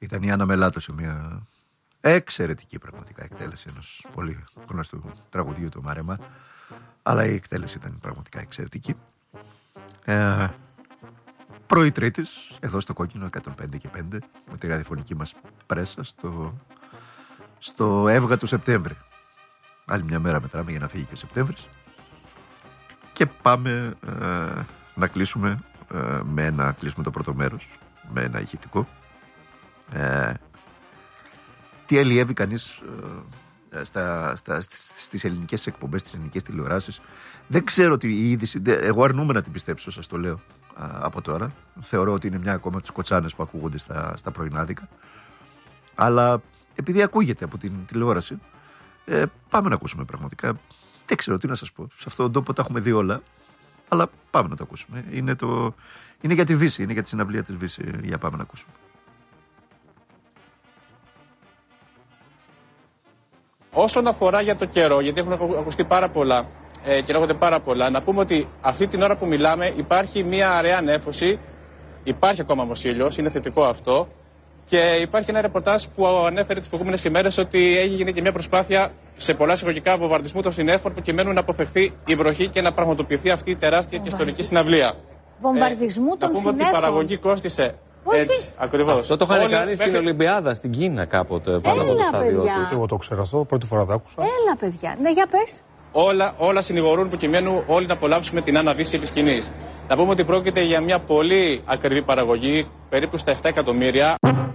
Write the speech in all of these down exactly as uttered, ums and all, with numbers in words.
Ήταν η Άννα Μελάτο σε μια εξαιρετική πραγματικά εκτέλεση ενός πολύ γνωστού τραγουδιού του Μάρεμα. Αλλά η εκτέλεση ήταν πραγματικά εξαιρετική. Ε, πρωί Τρίτης, εδώ στο Κόκκινο εκατόν πέντε και πέντε, με τη ραδιοφωνική μας πρέσα στο, στο Εύγα του Σεπτέμβρη. Άλλη μια μέρα μετράμε για να φύγει και ο Σεπτέμβρης. Και πάμε ε, να κλείσουμε ε, με ένα κλείσουμε το πρώτο μέρος, με ένα ηχητικό. Ε, τι αλλιεύει κανείς ε, στα, στα, στις, στις ελληνικές εκπομπές, στις ελληνικές τηλεοράσεις. Δεν ξέρω τι η είδηση, εγώ αρνούμαι να την πιστέψω, σας το λέω α, από τώρα. Θεωρώ ότι είναι μια ακόμα από τις κοτσάνες που ακούγονται στα, στα πρωινάδικα. Αλλά επειδή ακούγεται από την τηλεόραση, ε, πάμε να ακούσουμε πραγματικά. Δεν ξέρω τι να σας πω. Σε αυτόν τον τόπο τα έχουμε δει όλα. Αλλά πάμε να το ακούσουμε. Είναι, το, είναι για τη Βύση, είναι για τη συναυλία της Βύση. Για πάμε να ακούσουμε. Όσον αφορά για το καιρό, γιατί έχουν ακουστεί πάρα πολλά ε, και λέγονται πάρα πολλά, να πούμε ότι αυτή την ώρα που μιλάμε υπάρχει μια αραιά νέφωση, υπάρχει ακόμα όμως ήλιος, είναι θετικό αυτό, και υπάρχει ένα ρεπορτάζ που ανέφερε τις προηγούμενες ημέρες ότι έγινε και μια προσπάθεια σε πολλά εισαγωγικά βομβαρδισμού των συννέφων προκειμένου να αποφευθεί η βροχή και να πραγματοποιηθεί αυτή η τεράστια και ιστορική συναυλία. Βομβαρδισμού ε, των συννέφων. Να πούμε ότι η παραγωγή κόστισε. Όχι. Έτσι, ακριβώς. Αυτό το είχαν Όλοι, κάνει μέχρι... στην Ολυμπιάδα, στην Κίνα κάποτε, πάνω από το στάδιο του. Εγώ το ξέρω αυτό, πρώτη φορά το άκουσα. Έλα, παιδιά. Ναι, για πες. Όλα, όλα συνηγορούν προκειμένου όλοι να απολαύσουμε την αναβίση επί σκηνής. Να πούμε ότι πρόκειται για μια πολύ ακριβή παραγωγή, περίπου στα επτά εκατομμύρια.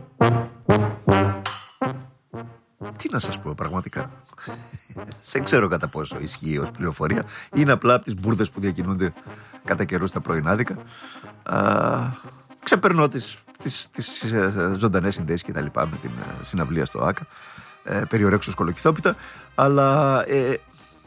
Τι να σας πω πραγματικά. Δεν ξέρω κατά πόσο ισχύει ως πληροφορία. Είναι απλά από τις μπουρδες που διακινούνται κατά καιρού στα πρωινάδικα. Α, ξεπερνώ τις, τις, τις ζωντανές συνδέσεις και τα λοιπά με την συναυλία στο ΆΚΑ. Ε, περιορέξω κολοκυθόπιτα. Αλλά ε,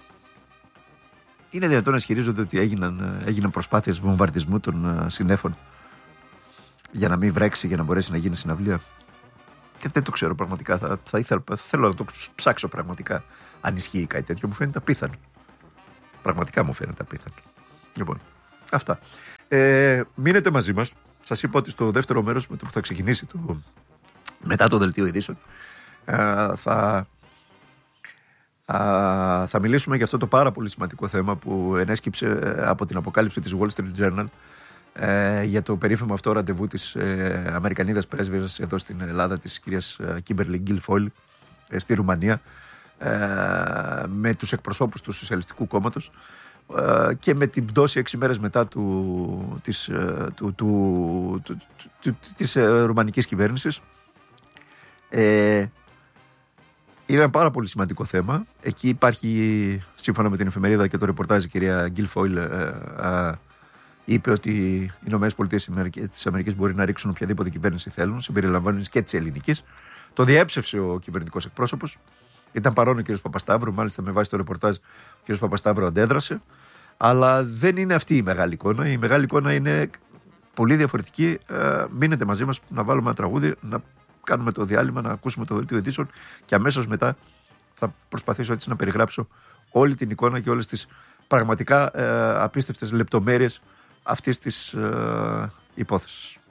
είναι δυνατόν να ισχυρίζονται ότι έγιναν, έγιναν προσπάθειες βομβαρδισμού των συννέφων για να μην βρέξει, για να μπορέσει να γίνει συναυλία. Και δεν το ξέρω πραγματικά. Θα, θα, ήθελα, θα θέλω να το ψάξω πραγματικά. Αν ισχύει κάτι τέτοιο, μου φαίνεται απίθανο. Πραγματικά μου φαίνεται απίθανο. Λοιπόν, αυτά. Ε, μείνετε μαζί μας. Σας είπα ότι στο δεύτερο μέρος, με το που θα ξεκινήσει το, μετά το δελτίο ειδήσεων, ε, θα, ε, θα μιλήσουμε για αυτό το πάρα πολύ σημαντικό θέμα που ενέσκυψε από την αποκάλυψη της Wall Street Journal. Ε, για το περίφημο αυτό ραντεβού της ε, Αμερικανίδας πρέσβυρας εδώ στην Ελλάδα, της κυρίας Κίμπερλι Γκίλφοιλ, ε, στη Ρουμανία, ε, με τους εκπροσώπους του Σοσιαλιστικού Κόμματος ε, και με την πτώση έξι μέρες μετά του, της, ε, του, του, του, του, της ε, ρουμανικής κυβέρνησης. Ε, είναι ένα πάρα πολύ σημαντικό θέμα. Εκεί υπάρχει, σύμφωνα με την εφημερίδα και το ρεπορτάζ, η κυρία Γκίλφοιλ ε, ε, είπε ότι οι ΗΠΑ της Αμερικής μπορεί να ρίξουν οποιαδήποτε κυβέρνηση θέλουν, συμπεριλαμβάνοντας και της ελληνικής. Το διέψευσε ο κυβερνητικός εκπρόσωπος. Ήταν παρόν ο κ. Παπασταύρου, μάλιστα με βάση το ρεπορτάζ ο κ. Παπασταύρου αντέδρασε. Αλλά δεν είναι αυτή η μεγάλη εικόνα. Η μεγάλη εικόνα είναι πολύ διαφορετική. Ε, μείνετε μαζί μας να βάλουμε ένα τραγούδι, να κάνουμε το διάλειμμα, να ακούσουμε το δελτίο ειδήσεων και αμέσως μετά θα προσπαθήσω έτσι να περιγράψω όλη την εικόνα και όλες τις πραγματικά ε, απίστευτες λεπτομέρειες αυτής της ε, υπόθεσης.